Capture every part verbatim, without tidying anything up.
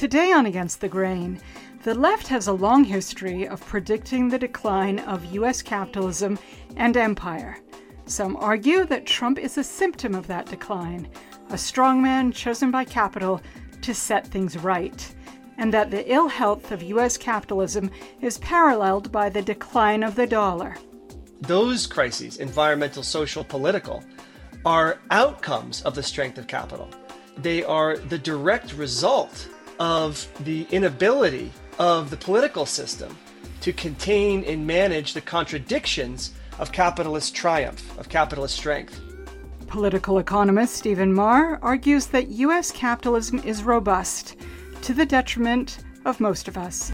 Today on Against the Grain, the left has a long history of predicting the decline of U S capitalism and empire. Some argue that Trump is a symptom of that decline, a strongman chosen by capital to set things right, and that the ill health of U S capitalism is paralleled by the decline of the dollar. Those crises, environmental, social, political, are outcomes of the strength of capital. They are the direct result of the inability of the political system to contain and manage the contradictions of capitalist triumph, of capitalist strength. Political economist Stephen Marr argues that U S capitalism is robust, to the detriment of most of us.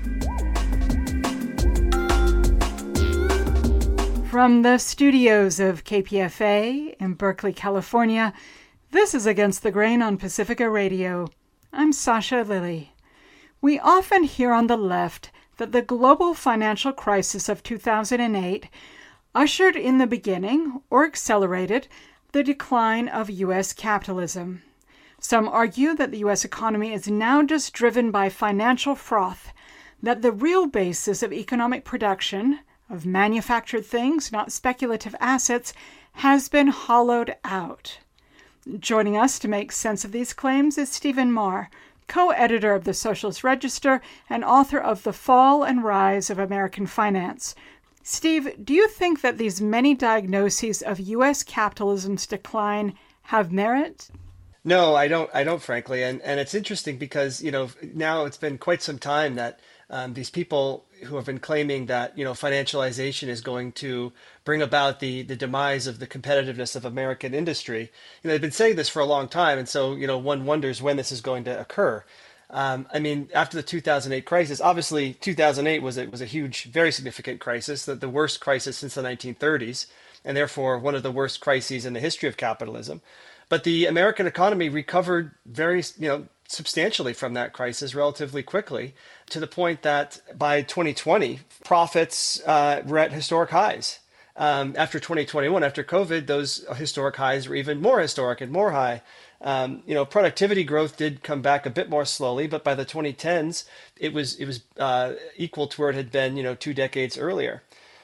From the studios of K P F A in Berkeley, California, this is Against the Grain on Pacifica Radio. I'm Sasha Lilly. We often hear on the left that the global financial crisis of two thousand eight ushered in the beginning, or accelerated, the decline of U S capitalism. Some argue that the U S economy is now just driven by financial froth, that the real basis of economic production, of manufactured things, not speculative assets, has been hollowed out. Joining us to make sense of these claims is Stephen Marr, co-editor of the Socialist Register and author of The Fall and Rise of American Finance. Steve, do you think that these many diagnoses of U S capitalism's decline have merit? No, I don't. I don't, frankly. And and it's interesting because, you know, now it's been quite some time that um, these people who have been claiming that, you know, financialization is going to bring about the the demise of the competitiveness of American industry. You know, they've been saying this for a long time. And so, you know, one wonders when this is going to occur. Um, I mean, after the two thousand eight crisis, obviously two thousand eight was a, was a huge, very significant crisis, the, the worst crisis since the nineteen thirties, and therefore one of the worst crises in the history of capitalism. But the American economy recovered very, you know, substantially from that crisis relatively quickly, to the point that by twenty twenty, profits uh, were at historic highs. Um, after twenty twenty-one, after COVID, those historic highs were even more historic and more high. Um, you know, productivity growth did come back a bit more slowly, but by the twenty tens, it was it was uh, equal to where it had been, you know, two decades earlier.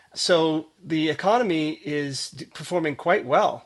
So the economy is performing quite well,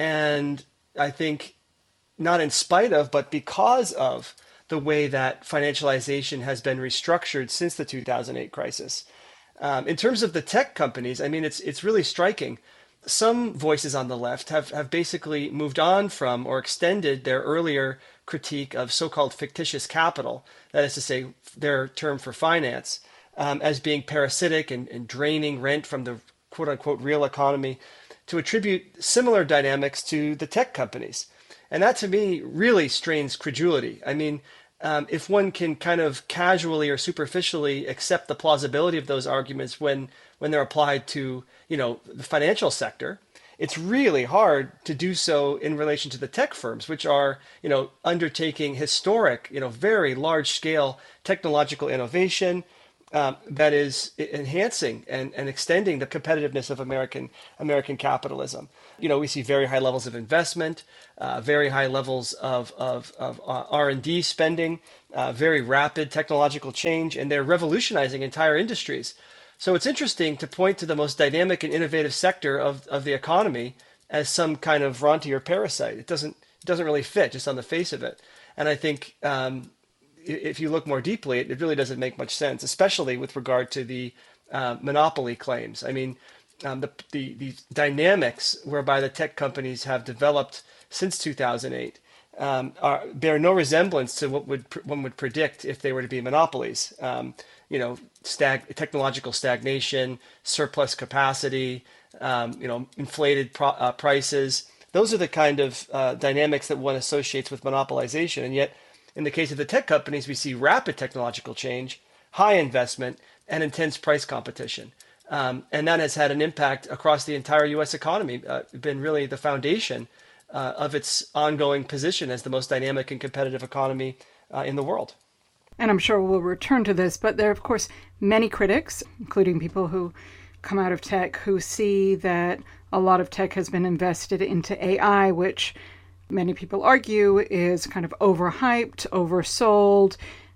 and I think not in spite of, but because of the way that financialization has been restructured since the two thousand eight crisis. Um, in terms of the tech companies, I mean, it's it's really striking. Some voices on the left have, have basically moved on from or extended their earlier critique of so-called fictitious capital, that is to say, their term for finance, um, as being parasitic and, and draining rent from the quote-unquote real economy, to attribute similar dynamics to the tech companies. And that, to me, really strains credulity. I mean, um, if one can kind of casually or superficially accept the plausibility of those arguments when when they're applied to, you know, the financial sector, it's really hard to do so in relation to the tech firms, which are, you know, undertaking historic, you know, very large-scale technological innovation, Um, that is enhancing and, and extending the competitiveness of American American capitalism. You know, we see very high levels of investment, uh, very high levels of of, of uh, R and D spending, uh, very rapid technological change, and they're revolutionizing entire industries. So it's interesting to point to the most dynamic and innovative sector of, of the economy as some kind of rentier parasite. It doesn't it doesn't really fit just on the face of it. And I think um, if you look more deeply, it really doesn't make much sense, especially with regard to the uh, monopoly claims. I mean, um, the, the the dynamics whereby the tech companies have developed since two thousand eight um, are, bear no resemblance to what would one would predict if they were to be monopolies. Um, you know, stag technological stagnation, surplus capacity, um, you know, inflated pro uh, prices. Those are the kind of uh, dynamics that one associates with monopolization, and yet, in the case of the tech companies, we see rapid technological change, high investment, and intense price competition. Um, and that has had an impact across the entire U S economy, uh, been really the foundation uh, of its ongoing position as the most dynamic and competitive economy uh, in the world. And I'm sure we'll return to this, but there are, of course, many critics, including people who come out of tech, who see that a lot of tech has been invested into A I, which many people argue is kind of overhyped, oversold,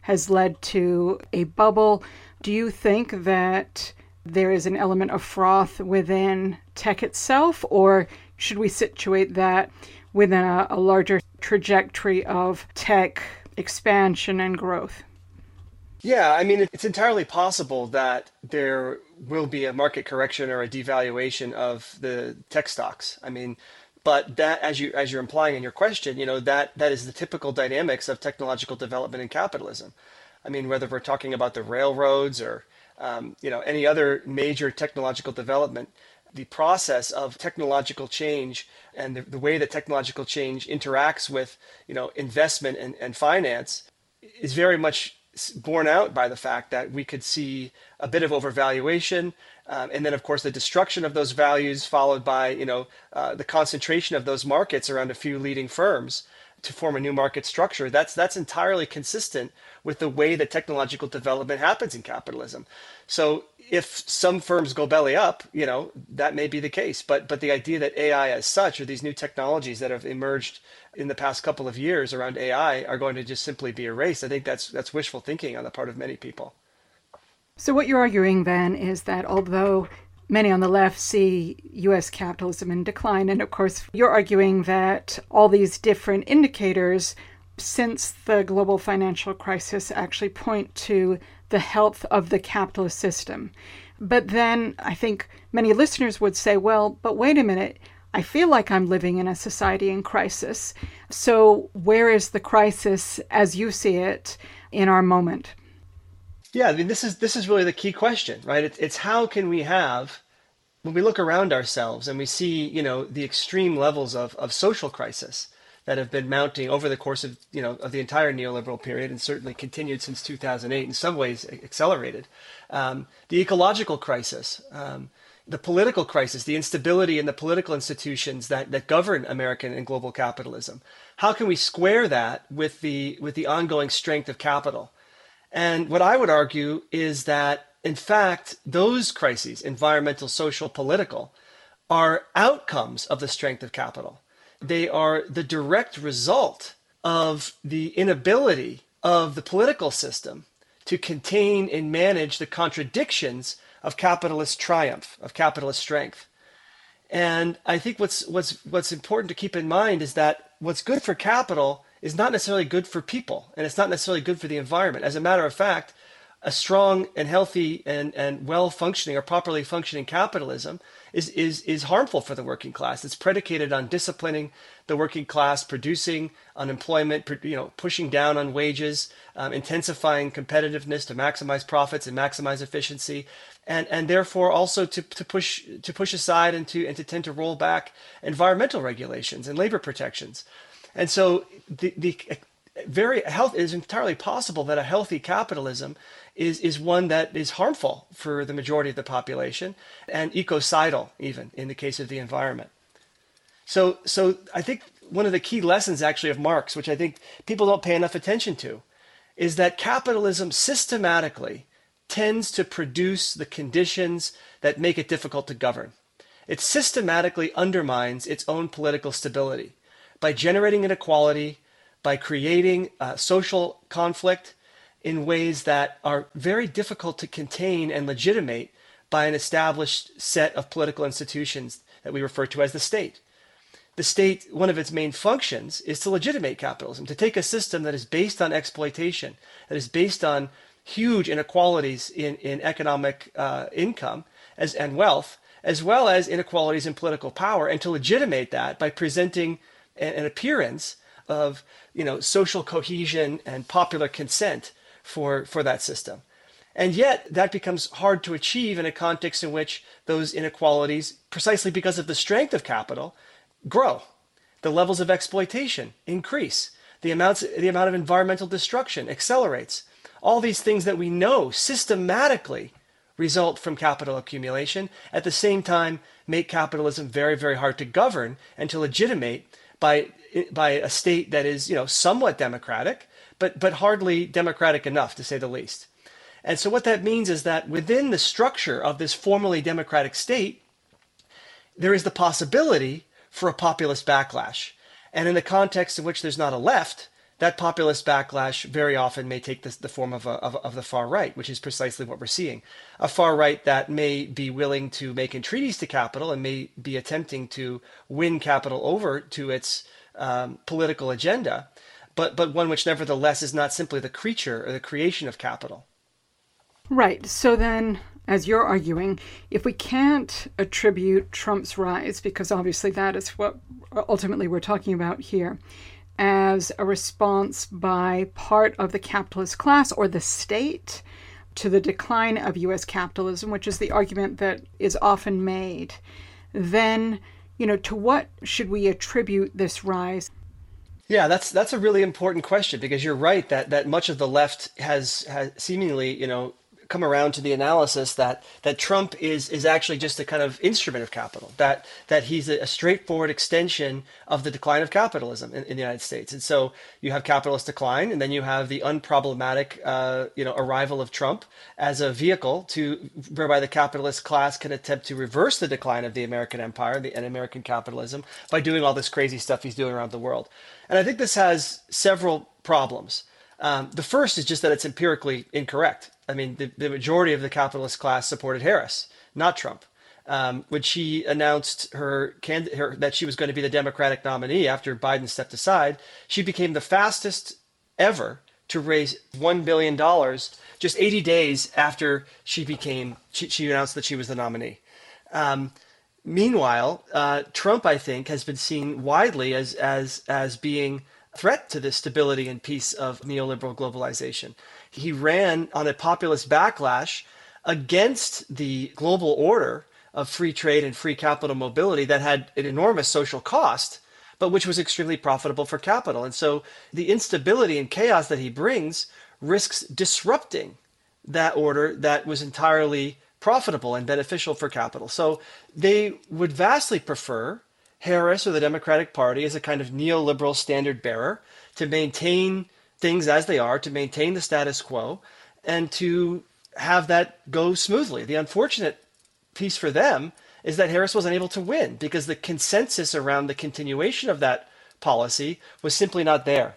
has led to a bubble. Do you think that there is an element of froth within tech itself, or should we situate that within a, a larger trajectory of tech expansion and growth? Yeah, I mean, it's entirely possible that there will be a market correction or a devaluation of the tech stocks. I mean, but that, as you as you're implying in your question, you know, that that is the typical dynamics of technological development in capitalism. I mean, whether we're talking about the railroads or um, you know any other major technological development, the process of technological change and the, the way that technological change interacts with you know investment and, and finance is very much borne out by the fact that we could see a bit of overvaluation, um, and then of course the destruction of those values, followed by you know uh, the concentration of those markets around a few leading firms to form a new market structure. That's that's entirely consistent with the way that technological development happens in capitalism. So if some firms go belly up, you know that may be the case. But but the idea that A I as such, or these new technologies that have emerged in the past couple of years around A I, are going to just simply be erased, I think that's that's wishful thinking on the part of many people. So what you're arguing then is that although many on the left see U S capitalism in decline, and of course you're arguing that all these different indicators since the global financial crisis actually point to the health of the capitalist system. But then I think many listeners would say, well, but wait a minute, I feel like I'm living in a society in crisis. So where is the crisis as you see it in our moment? Yeah, I mean, this is this is really the key question, right? It's, it's how can we have, when we look around ourselves and we see, you know, the extreme levels of, of social crisis that have been mounting over the course of, you know, of the entire neoliberal period, and certainly continued since two thousand eight, in some ways accelerated. Um, the ecological crisis, um, the political crisis, the instability in the political institutions that, that govern American and global capitalism. How can we square that with the with the ongoing strength of capital? And what I would argue is that, in fact, those crises, environmental, social, political, are outcomes of the strength of capital. They are the direct result of the inability of the political system to contain and manage the contradictions of capitalist triumph, of capitalist strength. And I think what's what's what's important to keep in mind is that what's good for capital is not necessarily good for people, and it's not necessarily good for the environment. As a matter of fact, a strong and healthy and, and well-functioning or properly functioning capitalism is, is, is harmful for the working class. It's predicated on disciplining the working class, producing unemployment, you know, pushing down on wages, um, intensifying competitiveness to maximize profits and maximize efficiency, and, and therefore also to, to push to push aside and to and to tend to roll back environmental regulations and labor protections. And so the, the very health it is entirely possible that a healthy capitalism is, is one that is harmful for the majority of the population, and ecocidal even in the case of the environment. So, so I think one of the key lessons actually of Marx, which I think people don't pay enough attention to, is that capitalism systematically tends to produce the conditions that make it difficult to govern. It systematically undermines its own political stability by generating inequality, by creating uh, social conflict in ways that are very difficult to contain and legitimate by an established set of political institutions that we refer to as the state. The state, one of its main functions is to legitimate capitalism, to take a system that is based on exploitation, that is based on huge inequalities in, in economic uh, income as, and wealth, as well as inequalities in political power, and to legitimate that by presenting an appearance of, you know, social cohesion and popular consent for, for that system. And yet that becomes hard to achieve in a context in which those inequalities, precisely because of the strength of capital, grow. The levels of exploitation increase. The amounts, the amount of environmental destruction accelerates. All these things that we know systematically result from capital accumulation, at the same time make capitalism very, very hard to govern and to legitimate by by a state that is, you know, somewhat democratic, but but hardly democratic enough, to say the least. And so what that means is that within the structure of this formally democratic state, there is the possibility for a populist backlash. And in the context in which there's not a left, that populist backlash very often may take this, the form of, a, of, of the far right, which is precisely what we're seeing. A far right that may be willing to make entreaties to capital and may be attempting to win capital over to its um, political agenda, but, but one which nevertheless is not simply the creature or the creation of capital. Right. So then, as you're arguing, if we can't attribute Trump's rise, because obviously that is what ultimately we're talking about here, as a response by part of the capitalist class or the state to the decline of U S capitalism, which is the argument that is often made, then, you know, to what should we attribute this rise? Yeah, that's that's a really important question, because you're right that that much of the left has has seemingly, you know, come around to the analysis that that Trump is is actually just a kind of instrument of capital, that that he's a, a straightforward extension of the decline of capitalism in, in the United States. And so you have capitalist decline, and then you have the unproblematic uh, you know arrival of Trump as a vehicle to whereby the capitalist class can attempt to reverse the decline of the American empire the, and American capitalism by doing all this crazy stuff he's doing around the world. And I think this has several problems. Um, the first is just that it's empirically incorrect. I mean, the, the majority of the capitalist class supported Harris, not Trump. Um, when she announced her, her that she was going to be the Democratic nominee after Biden stepped aside, she became the fastest ever to raise one billion dollars just eighty days after she became she, she announced that she was the nominee. Um, meanwhile, uh, Trump, I think, has been seen widely as as as being a threat to the stability and peace of neoliberal globalization. He ran on a populist backlash against the global order of free trade and free capital mobility that had an enormous social cost, but which was extremely profitable for capital. And so the instability and chaos that he brings risks disrupting that order that was entirely profitable and beneficial for capital. So they would vastly prefer Harris or the Democratic Party as a kind of neoliberal standard bearer to maintain things as they are, to maintain the status quo, and to have that go smoothly. The unfortunate piece for them is that Harris wasn't able to win because the consensus around the continuation of that policy was simply not there.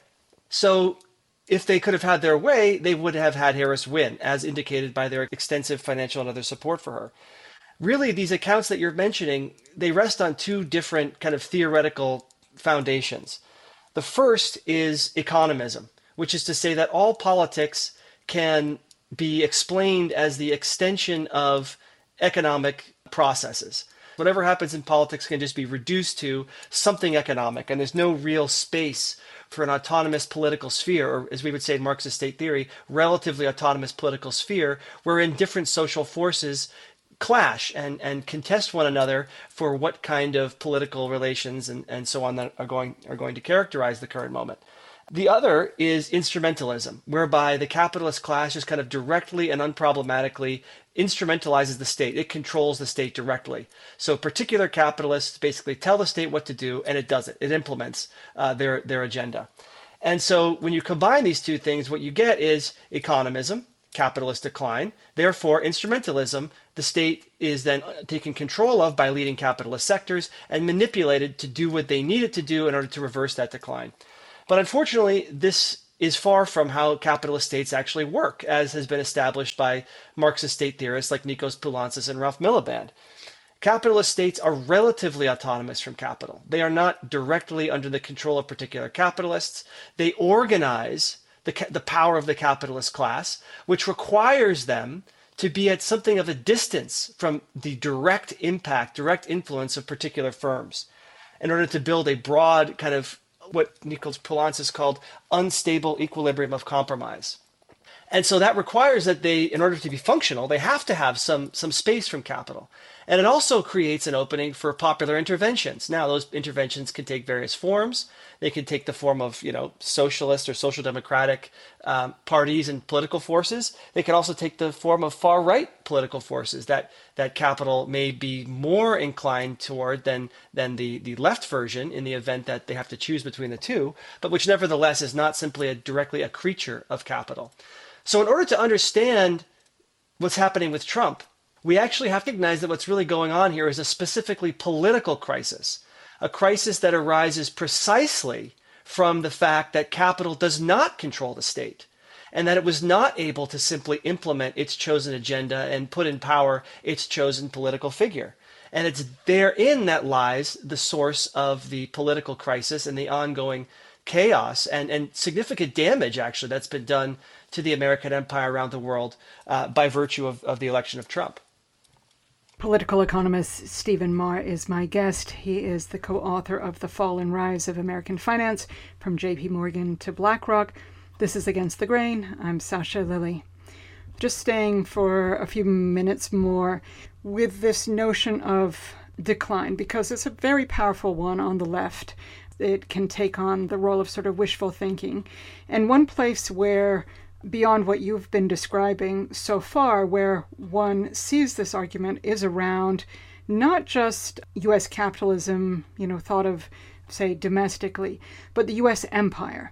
So if they could have had their way, they would have had Harris win, as indicated by their extensive financial and other support for her. Really, these accounts that you're mentioning, they rest on two different kind of theoretical foundations. The first is economism, which is to say that all politics can be explained as the extension of economic processes. Whatever happens in politics can just be reduced to something economic, and there's no real space for an autonomous political sphere, or as we would say in Marxist state theory, relatively autonomous political sphere, wherein different social forces clash and, and contest one another for what kind of political relations and, and so on that are going are going to characterize the current moment. The other is instrumentalism, whereby the capitalist class just kind of directly and unproblematically instrumentalizes the state. It controls the state directly. So particular capitalists basically tell the state what to do, and it does it. It implements uh, their, their agenda. And so when you combine these two things, what you get is economism, capitalist decline. Therefore, instrumentalism, the state is then taken control of by leading capitalist sectors and manipulated to do what they need it to do in order to reverse that decline. But unfortunately, this is far from how capitalist states actually work, as has been established by Marxist state theorists like Nikos Poulantzas and Ralph Miliband. Capitalist states are relatively autonomous from capital. They are not directly under the control of particular capitalists. They organize the, the power of the capitalist class, which requires them to be at something of a distance from the direct impact, direct influence of particular firms in order to build a broad kind of what Nikos Poulantzas called unstable equilibrium of compromise. And so that requires that they, in order to be functional, they have to have some, some space from capital. And it also creates an opening for popular interventions. Now, those interventions can take various forms. They can take the form of, you know, socialist or social democratic um, parties and political forces. They can also take the form of far-right political forces that that capital may be more inclined toward than than the, the left version in the event that they have to choose between the two, but which nevertheless is not simply a, directly a creature of capital. So in order to understand what's happening with Trump, we actually have to recognize that what's really going on here is a specifically political crisis, a crisis that arises precisely from the fact that capital does not control the state, and that it was not able to simply implement its chosen agenda and put in power its chosen political figure. And it's therein that lies the source of the political crisis and the ongoing chaos and, and significant damage, actually, that's been done to the American empire around the world uh, by virtue of, of the election of Trump. Political economist Stephen Ma is my guest. He is the co-author of The Fall and Rise of American Finance, From J P Morgan to BlackRock. This is Against the Grain. I'm Sasha Lilley. Just staying for a few minutes more with this notion of decline, because it's a very powerful one on the left. It can take on the role of sort of wishful thinking. And one place where, beyond what you've been describing so far, where one sees this argument is around not just U S capitalism, you know, thought of, say, domestically, but the U S empire.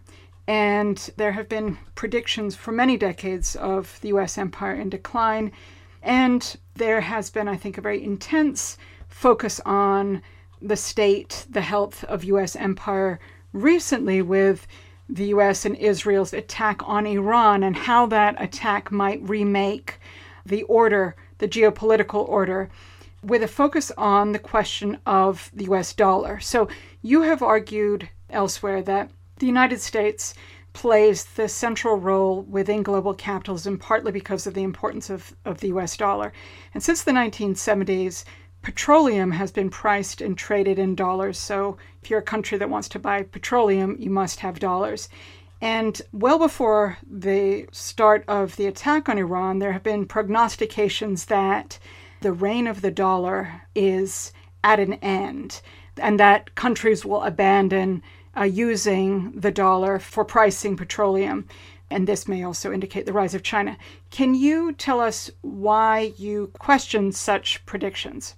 And there have been predictions for many decades of the U S empire in decline. And there has been, I think, a very intense focus on the state, the health of U S empire recently with the U S and Israel's attack on Iran and how that attack might remake the order, the geopolitical order, with a focus on the question of the U S dollar. So you have argued elsewhere that the United States plays the central role within global capitalism, partly because of the importance of, of the U S dollar. And since the nineteen seventies, petroleum has been priced and traded in dollars. So if you're a country that wants to buy petroleum, you must have dollars. And well before the start of the attack on Iran, there have been prognostications that the reign of the dollar is at an end and that countries will abandon uh, using the dollar for pricing petroleum. And this may also indicate the rise of China. Can you tell us why you question such predictions?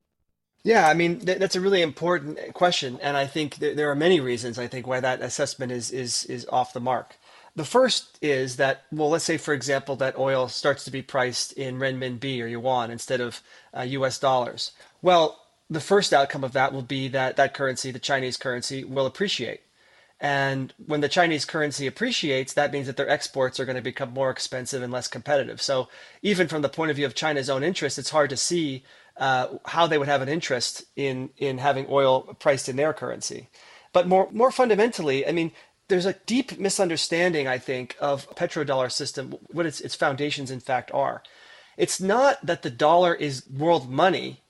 Yeah, I mean, th- that's a really important question. And I think th- there are many reasons, I think, why that assessment is, is, is off the mark. The first is that, well, let's say, for example, that oil starts to be priced in renminbi or yuan instead of uh, U S dollars. Well, the first outcome of that will be that that currency, the Chinese currency, will appreciate. And when the Chinese currency appreciates, that means that their exports are going to become more expensive and less competitive. So even from the point of view of China's own interest, it's hard to see uh, how they would have an interest in, in having oil priced in their currency. But more, more fundamentally, I mean, there's a deep misunderstanding, I think, of petrodollar system, what its, its foundations in fact are. It's not that the dollar is world money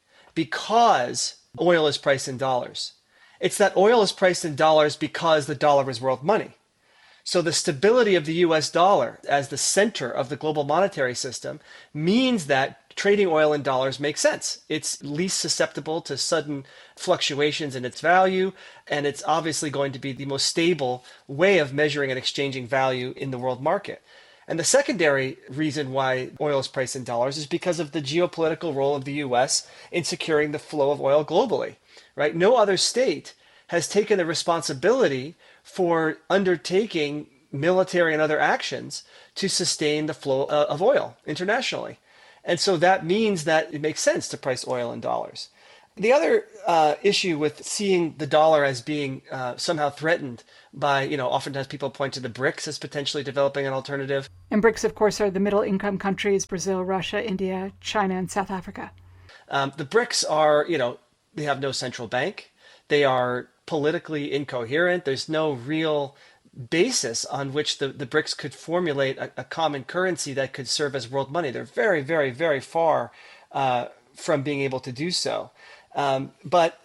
because oil is priced in dollars. It's that oil is priced in dollars because the dollar is world money. So the stability of the U S dollar as the center of the global monetary system means that trading oil in dollars makes sense. It's least susceptible to sudden fluctuations in its value, and it's obviously going to be the most stable way of measuring and exchanging value in the world market. And the secondary reason why oil is priced in dollars is because of the geopolitical role of the U S in securing the flow of oil globally, right? No other state has taken the responsibility for undertaking military and other actions to sustain the flow of oil internationally. And so that means that it makes sense to price oil in dollars. The other uh, issue with seeing the dollar as being uh, somehow threatened by, you know, oftentimes people point to the BRICS as potentially developing an alternative. And BRICS, of course, are the middle income countries: Brazil, Russia, India, China, and South Africa. Um, the BRICS are, you know, they have no central bank. They are politically incoherent. There's no real basis on which the, the BRICS could formulate a, a common currency that could serve as world money. They're very, very, very far uh, from being able to do so. Um, but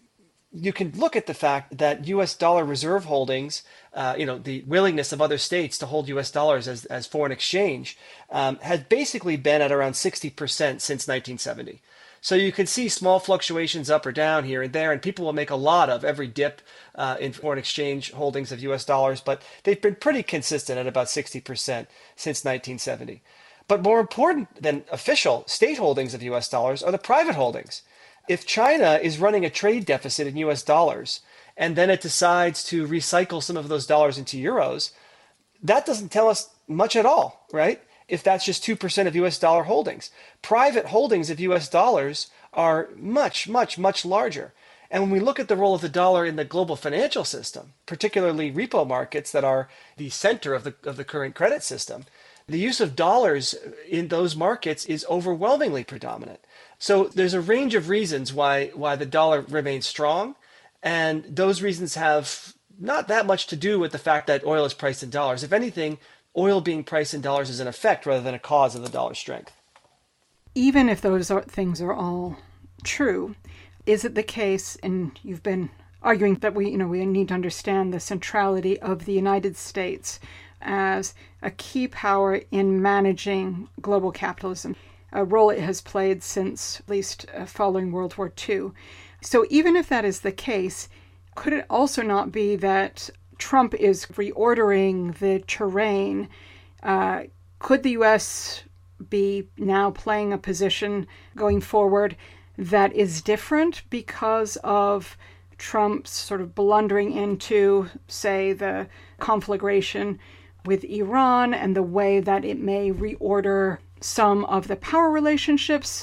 you can look at the fact that U S dollar reserve holdings, uh, you know, the willingness of other states to hold U S dollars as, as foreign exchange um, has basically been at around sixty percent since nineteen seventy. So you can see small fluctuations up or down here and there, and people will make a lot of every dip uh, in foreign exchange holdings of U S dollars, but they've been pretty consistent at about sixty percent since nineteen seventy. But more important than official state holdings of U S dollars are the private holdings. If China is running a trade deficit in U S dollars, and then it decides to recycle some of those dollars into euros, that doesn't tell us much at all, right? If that's just two percent of U S dollar holdings. Private holdings of U S dollars are much, much, much larger. And when we look at the role of the dollar in the global financial system, particularly repo markets that are the center of the, of the current credit system, the use of dollars in those markets is overwhelmingly predominant. So there's a range of reasons why, why the dollar remains strong. And those reasons have not that much to do with the fact that oil is priced in dollars. If anything, oil being priced in dollars is an effect rather than a cause of the dollar's strength. Even if those are, things are all true, is it the case, and you've been arguing that we, you know, we need to understand the centrality of the United States as a key power in managing global capitalism, a role it has played since at least uh, following World War Two. So even if that is the case, could it also not be that Trump is reordering the terrain? Uh, could the U S be now playing a position going forward that is different because of Trump's sort of blundering into, say, the conflagration with Iran and the way that it may reorder some of the power relationships?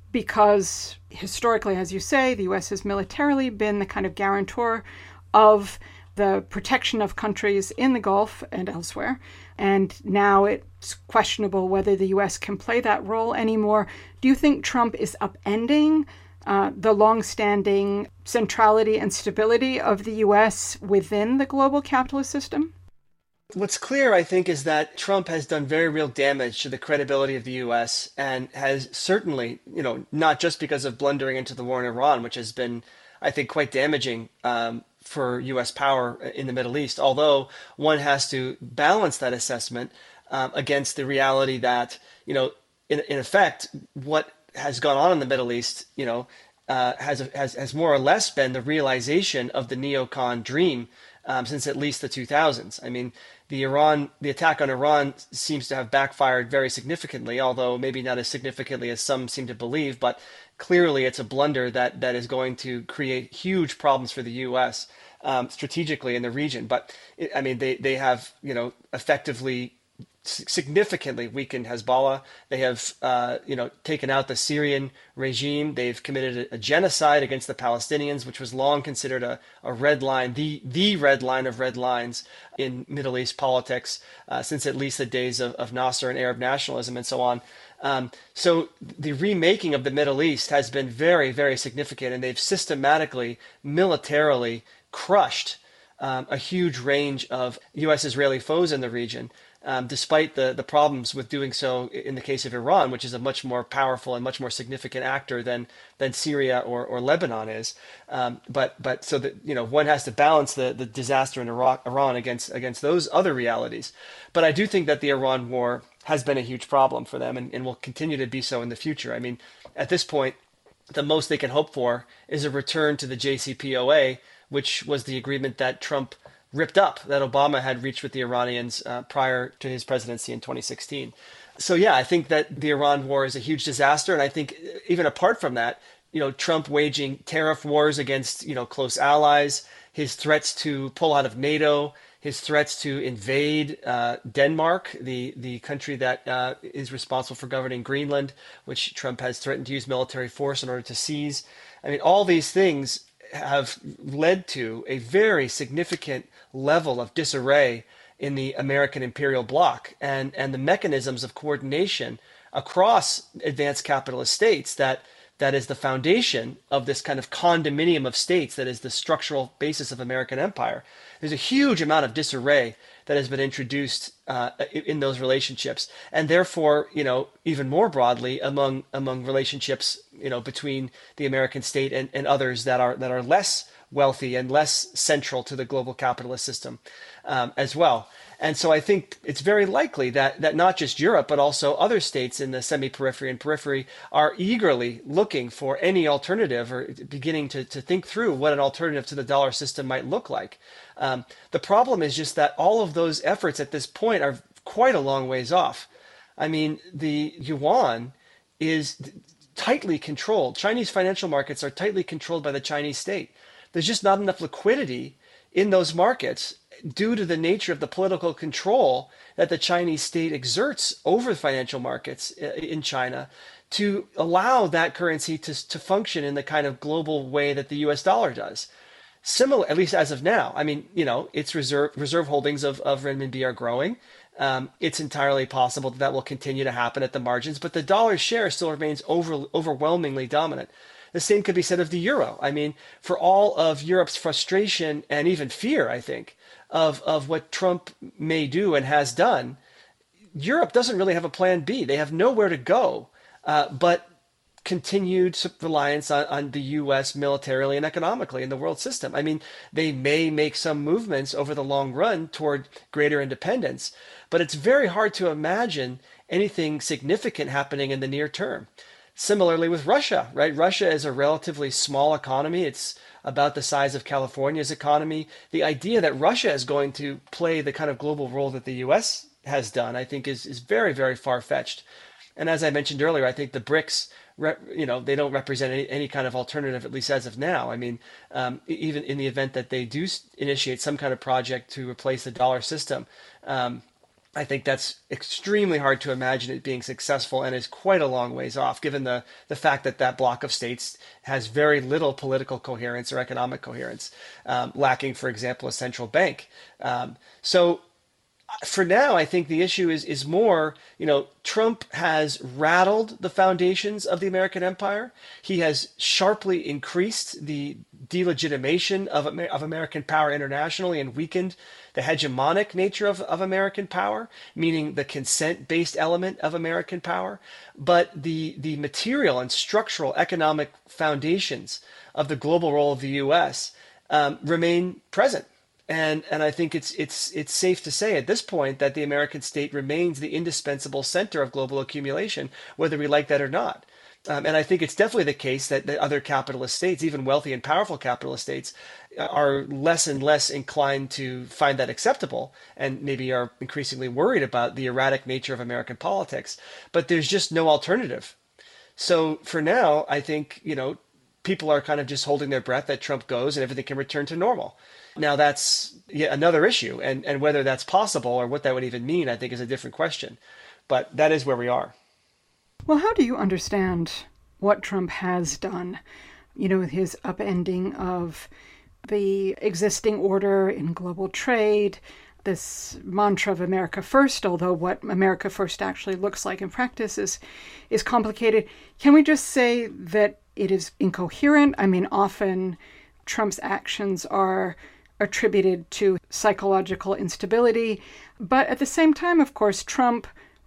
Because historically, as you say, the U S has militarily been the kind of guarantor of the protection of countries in the Gulf and elsewhere. And now it's questionable whether the U S can play that role anymore. Do you think Trump is upending uh, the longstanding centrality and stability of the U S within the global capitalist system? What's clear, I think, is that Trump has done very real damage to the credibility of the U S and has certainly, you know, not just because of blundering into the war in Iran, which has been, I think, quite damaging um, for U S power in the Middle East, although one has to balance that assessment um, against the reality that, you know, in, in effect, what has gone on in the Middle East, you know, uh, has, has, has more or less been the realization of the neocon dream um, since at least the two thousands. I mean, the Iran, the attack on Iran seems to have backfired very significantly, although maybe not as significantly as some seem to believe, but clearly it's a blunder that, that is going to create huge problems for the U S um, strategically in the region. But it, I mean, they, they have, you know, effectively significantly weakened Hezbollah. They have, uh, you know, taken out the Syrian regime. They've committed a, a genocide against the Palestinians, which was long considered a, a red line, the the red line of red lines in Middle East politics uh, since at least the days of, of Nasser and Arab nationalism and so on. Um, so the remaking of the Middle East has been very, very significant, and they've systematically, militarily crushed um, a huge range of U S-Israeli foes in the region. Um, despite the, the problems with doing so in the case of Iran, which is a much more powerful and much more significant actor than than Syria or, or Lebanon is. Um, but but so that, you know, one has to balance the, the disaster in Iraq, Iran against against those other realities. But I do think that the Iran war has been a huge problem for them and, and will continue to be so in the future. I mean, at this point, the most they can hope for is a return to the J C P O A, which was the agreement that Trump ripped up, that Obama had reached with the Iranians uh, prior to his presidency in twenty sixteen. So yeah, I think that the Iran war is a huge disaster. And I think even apart from that, you know, Trump waging tariff wars against, you know, close allies, his threats to pull out of NATO, his threats to invade uh, Denmark, the, the country that uh, is responsible for governing Greenland, which Trump has threatened to use military force in order to seize. I mean, all these things have led to a very significant level of disarray in the American imperial bloc, and, and the mechanisms of coordination across advanced capitalist states that that is the foundation of this kind of condominium of states that is the structural basis of American empire. There's a huge amount of disarray that has been introduced uh, in those relationships, and therefore, you know, even more broadly among among relationships, you know, between the American state and, and others that are that are less wealthy and less central to the global capitalist system um, as well. And so I think it's very likely that that not just Europe, but also other states in the semi-periphery and periphery are eagerly looking for any alternative, or beginning to, to think through what an alternative to the dollar system might look like. Um, the problem is just that all of those efforts at this point are quite a long ways off. I mean, the yuan is tightly controlled. Chinese financial markets are tightly controlled by the Chinese state. There's just not enough liquidity in those markets due to the nature of the political control that the Chinese state exerts over the financial markets in China to allow that currency to, to function in the kind of global way that the U S dollar does. Similar, at least as of now. I mean, you know, its reserve reserve holdings of, of renminbi are growing. Um, it's entirely possible that that will continue to happen at the margins, but the dollar's share still remains over, overwhelmingly dominant. The same could be said of the euro. I mean, for all of Europe's frustration and even fear, I think, of, of what Trump may do and has done, Europe doesn't really have a plan B. They have nowhere to go uh, but continued reliance on, on the U S militarily and economically in the world system. I mean, they may make some movements over the long run toward greater independence, but it's very hard to imagine anything significant happening in the near term. Similarly with Russia, right? Russia is a relatively small economy. It's about the size of California's economy. The idea that Russia is going to play the kind of global role that the U S has done, I think is, is very, very far-fetched. And as I mentioned earlier, I think the BRICS, you know, they don't represent any, any kind of alternative, at least as of now. I mean, um, even in the event that they do initiate some kind of project to replace the dollar system, um, I think that's extremely hard to imagine it being successful and is quite a long ways off, given the, the fact that that bloc of states has very little political coherence or economic coherence, um, lacking, for example, a central bank. Um, so for now, I think the issue is is more, you know, Trump has rattled the foundations of the American empire. He has sharply increased the delegitimation of, of American power internationally and weakened the hegemonic nature of, of American power, meaning the consent-based element of American power. But the, the material and structural economic foundations of the global role of the U S um, remain present. And and I think it's it's it's safe to say at this point that the American state remains the indispensable center of global accumulation, whether we like that or not. Um, and I think it's definitely the case that, that other capitalist states, even wealthy and powerful capitalist states, are less and less inclined to find that acceptable and maybe are increasingly worried about the erratic nature of American politics. But there's just no alternative. So for now, I think, you know, people are kind of just holding their breath that Trump goes and everything can return to normal. Now, that's yet another issue, and, and whether that's possible or what that would even mean, I think is a different question. But that is where we are. Well, how do you understand what Trump has done, you know, with his upending of the existing order in global trade, this mantra of America First, although what America First actually looks like in practice is, is complicated. Can we just say that it is incoherent? I mean, often Trump's actions are attributed to psychological instability. But at the same time, of course, Trump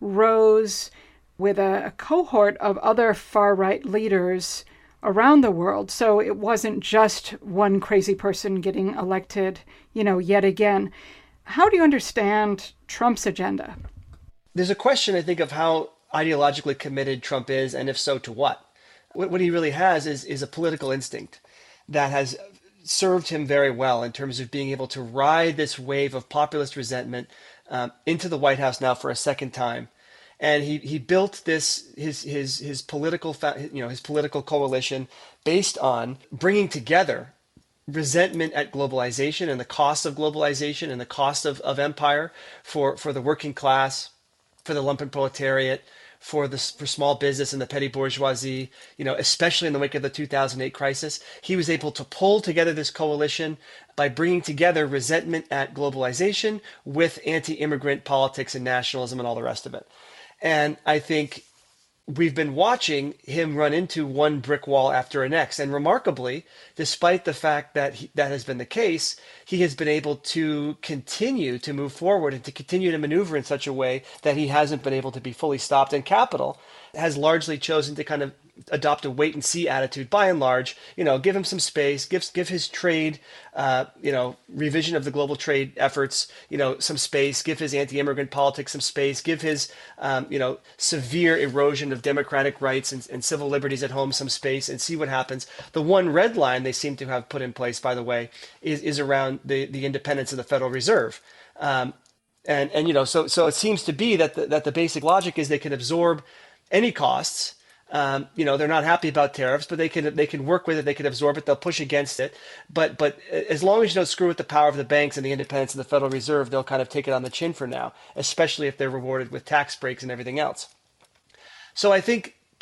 rose with a, a cohort of other far-right leaders around the world. So it wasn't just one crazy person getting elected, you know, yet again. How do you understand Trump's agenda? There's a question, I think, of how ideologically committed Trump is, and if so, to what. What, what he really has is, is a political instinct that has served him very well in terms of being able to ride this wave of populist resentment um, into the White House now for a second time. And he, he built this his his his political you know his political coalition based on bringing together resentment at globalization and the cost of globalization and the cost of, of empire for, for the working class, for the lumpen proletariat, for the for small business and the petty bourgeoisie, you know, especially in the wake of the two thousand eight crisis. He was able to pull together this coalition by bringing together resentment at globalization with anti-immigrant politics and nationalism and all the rest of it. And I think we've been watching him run into one brick wall after the next. And remarkably, despite the fact that he, that has been the case, he has been able to continue to move forward and to continue to maneuver in such a way that he hasn't been able to be fully stopped. And capital has largely chosen to kind of adopt a wait and see attitude by and large, you know, give him some space, give, give his trade, uh, you know, revision of the global trade efforts, you know, some space, give his anti-immigrant politics some space, give his, um, you know, severe erosion of democratic rights and, and civil liberties at home some space and see what happens. The one red line they seem to have put in place, by the way, is, is around the, the independence of the Federal Reserve. Um, and, and, you know, so, so it seems to be that the, that the basic logic is they can absorb any costs. Um, you know, they're not happy about tariffs, but they can they can work with it. They can absorb it. They'll push against it. But but as long as you don't screw with the power of the banks and the independence of the Federal Reserve, they'll kind of take it on the chin for now, especially if they're rewarded with tax breaks and everything else. So I think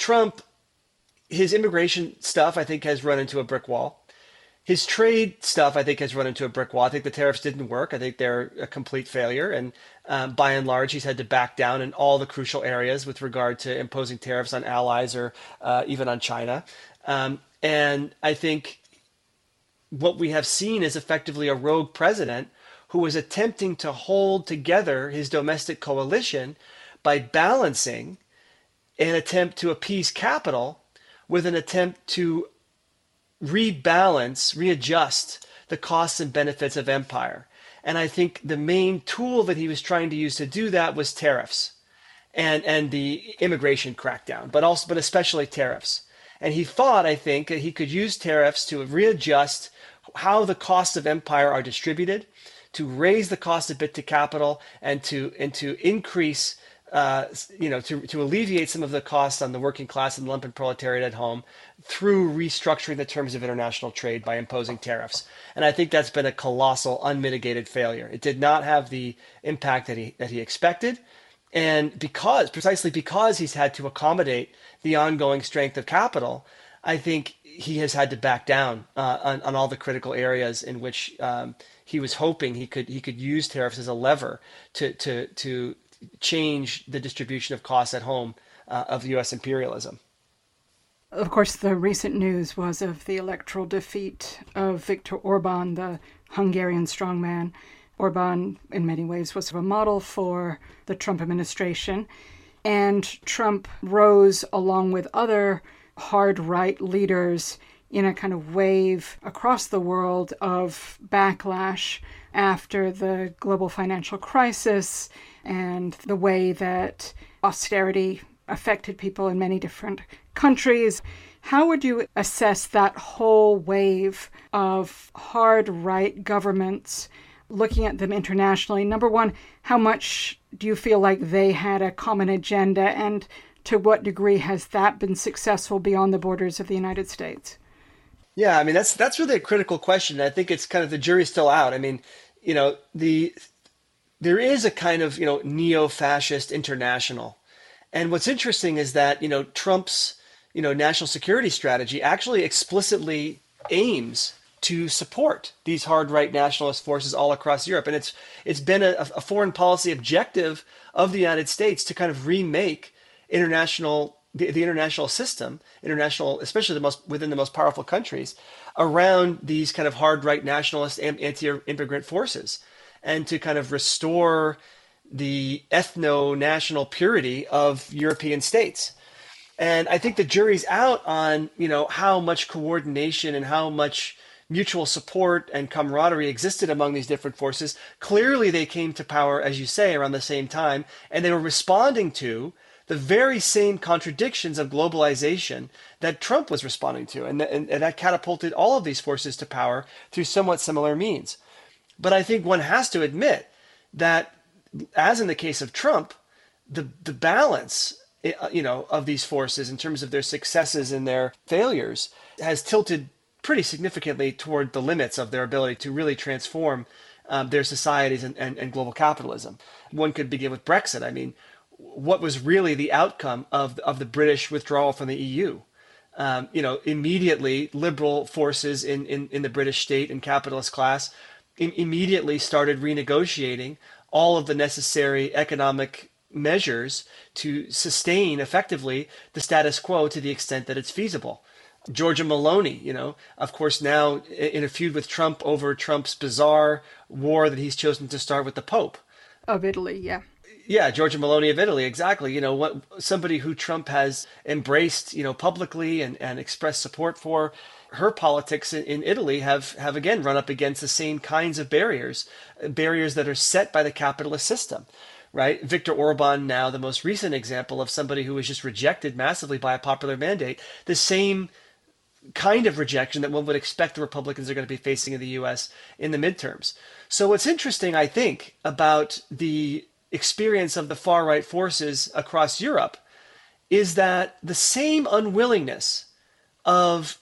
Trump, his immigration stuff, I think, has run into a brick wall. His trade stuff, I think, has run into a brick wall. I think the tariffs didn't work. I think they're a complete failure. And um, by and large, he's had to back down in all the crucial areas with regard to imposing tariffs on allies or uh, even on China. Um, and I think what we have seen is effectively a rogue president who was attempting to hold together his domestic coalition by balancing an attempt to appease capital with an attempt to rebalance, readjust the costs and benefits of empire. And I think the main tool that he was trying to use to do that was tariffs and, and the immigration crackdown, but also, but especially tariffs. And he thought, I think, that he could use tariffs to readjust how the costs of empire are distributed, to raise the cost a bit to capital, and to and to increase, uh, you know, to to alleviate some of the costs on the working class and the lumpen proletariat at home through restructuring the terms of international trade by imposing tariffs. And I think that's been a colossal, unmitigated failure. It did not have the impact that he that he expected. And because precisely because he's had to accommodate the ongoing strength of capital, I think he has had to back down uh, on, on all the critical areas in which um, he was hoping he could he could use tariffs as a lever to to to change the distribution of costs at home uh, of U S imperialism. Of course, the recent news was of the electoral defeat of Viktor Orban, the Hungarian strongman. Orban, in many ways, was a model for the Trump administration. And Trump rose along with other hard right leaders in a kind of wave across the world of backlash after the global financial crisis and the way that austerity affected people in many different countries. How would you assess that whole wave of hard right governments, looking at them internationally? Number one, how much do you feel like they had a common agenda, and to what degree has that been successful beyond the borders of the United States? Yeah, I mean, that's that's really a critical question. I think it's kind of the jury's still out. I mean, you know, the there is a kind of, you know, neo-fascist international. And what's interesting is that, you know, Trump's, you know, national security strategy actually explicitly aims to support these hard right nationalist forces all across Europe. And it's it's been a, a foreign policy objective of the United States to kind of remake international the, the international system, international, especially the most within the most powerful countries, around these kind of hard right nationalist and anti-immigrant forces, and to kind of restore the ethno-national purity of European states. And I think the jury's out on, you know, how much coordination and how much mutual support and camaraderie existed among these different forces. Clearly, they came to power, as you say, around the same time, and they were responding to the very same contradictions of globalization that Trump was responding to. And, and, and that catapulted all of these forces to power through somewhat similar means. But I think one has to admit that, as in the case of Trump, the, the balance, you know, of these forces in terms of their successes and their failures has tilted pretty significantly toward the limits of their ability to really transform um, their societies and, and, and global capitalism. One could begin with Brexit. I mean, what was really the outcome of, of the British withdrawal from the E U? Um, you know, immediately liberal forces in, in, in the British state and capitalist class im- immediately started renegotiating all of the necessary economic measures to sustain effectively the status quo to the extent that it's feasible. Giorgia Meloni, you know, of course, now in a feud with Trump over Trump's bizarre war that he's chosen to start with the Pope. Of Italy, yeah. Yeah, Giorgia Meloni of Italy, exactly. You know, what somebody who Trump has embraced, you know, publicly and, and expressed support for. Her politics in, in Italy have, have again run up against the same kinds of barriers, barriers that are set by the capitalist system. Right? Viktor Orban, now the most recent example of somebody who was just rejected massively by a popular mandate, the same kind of rejection that one would expect the Republicans are going to be facing in the U S in the midterms. So what's interesting, I think, about the experience of the far-right forces across Europe is that the same unwillingness of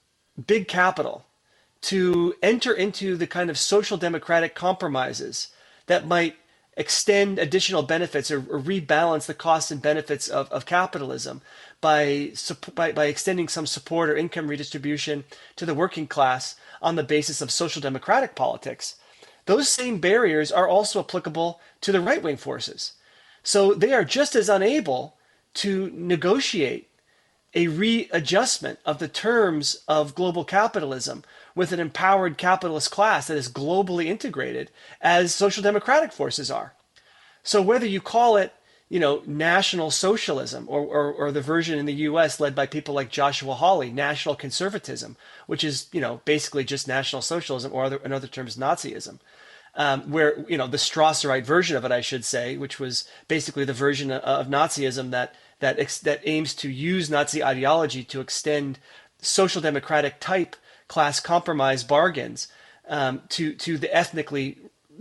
big capital to enter into the kind of social democratic compromises that might extend additional benefits or, or rebalance the costs and benefits of, of capitalism by, by, by extending some support or income redistribution to the working class on the basis of social democratic politics, those same barriers are also applicable to the right-wing forces. So they are just as unable to negotiate a readjustment of the terms of global capitalism with an empowered capitalist class that is globally integrated as social democratic forces are. So whether you call it, you know, national socialism or, or, or the version in the U S led by people like Joshua Hawley, national conservatism, which is, you know, basically just national socialism, or other, in other terms, Nazism. Um, where, you know, the Strasserite version of it, I should say, which was basically the version of, of Nazism that that ex- that aims to use Nazi ideology to extend social democratic type class compromise bargains um, to to the ethnically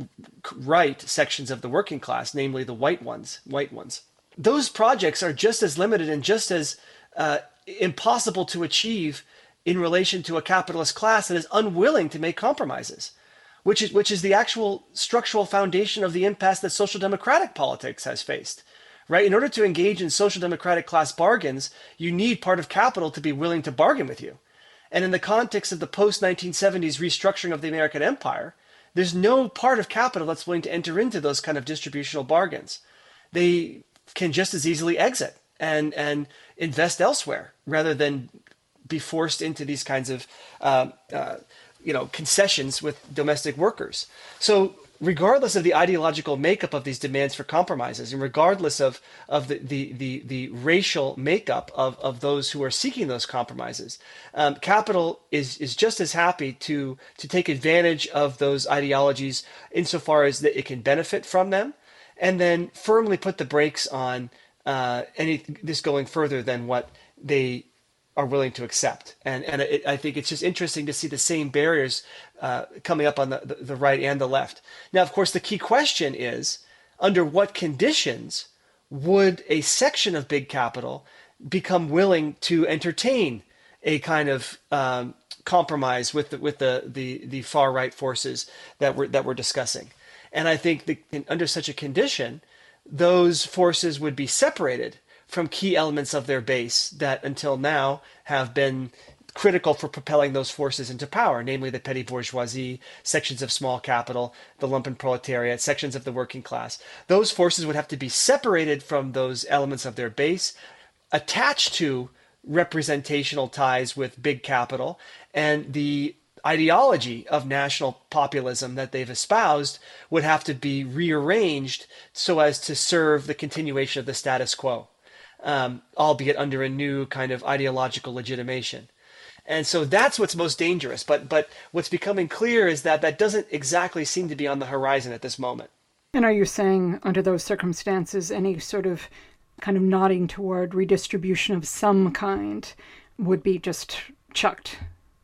right sections of the working class, namely the white ones. White ones. Those projects are just as limited and just as uh, impossible to achieve in relation to a capitalist class that is unwilling to make compromises, which is which is the actual structural foundation of the impasse that social democratic politics has faced. Right? In order to engage in social democratic class bargains, you need part of capital to be willing to bargain with you. And in the context of the post nineteen seventies restructuring of the American empire, there's no part of capital that's willing to enter into those kind of distributional bargains. They can just as easily exit and, and invest elsewhere rather than be forced into these kinds of uh, uh, you know, concessions with domestic workers. So regardless of the ideological makeup of these demands for compromises, and regardless of, of the, the, the, the racial makeup of, of those who are seeking those compromises, um, capital is, is just as happy to, to take advantage of those ideologies insofar as that it can benefit from them, and then firmly put the brakes on uh, any this going further than what they are willing to accept. And and it, I think it's just interesting to see the same barriers uh, coming up on the, the, the right and the left. Now, of course, the key question is, under what conditions would a section of big capital become willing to entertain a kind of um, compromise with the, with the, the, the far right forces that we're, that we're discussing? And I think that under such a condition, those forces would be separated from key elements of their base that until now have been critical for propelling those forces into power, namely the petty bourgeoisie, sections of small capital, the lumpen proletariat, sections of the working class. Those forces would have to be separated from those elements of their base, attached to representational ties with big capital, and the ideology of national populism that they've espoused would have to be rearranged so as to serve the continuation of the status quo. Um, albeit under a new kind of ideological legitimation. And so that's what's most dangerous. But but what's becoming clear is that that doesn't exactly seem to be on the horizon at this moment. And are you saying under those circumstances, any sort of kind of nodding toward redistribution of some kind would be just chucked?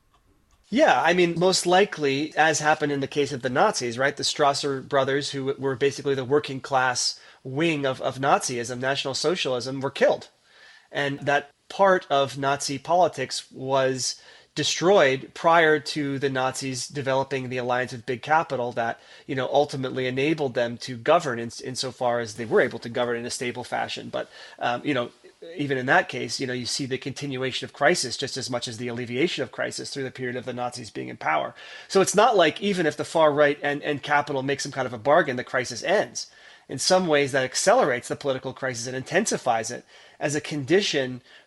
Yeah, I mean, most likely, as happened in the case of the Nazis, right? The Strasser brothers, who were basically the working class wing of, of Nazism, National Socialism, were killed. And that part of Nazi politics was destroyed prior to the Nazis developing the alliance with big capital that, you know, ultimately enabled them to govern in, insofar as they were able to govern in a stable fashion. But, um, you know, even in that case, you know, you see the continuation of crisis just as much as the alleviation of crisis through the period of the Nazis being in power. So it's not like even if the far right and, and capital make some kind of a bargain, the crisis ends. In some ways, that accelerates the political crisis and intensifies it as a condition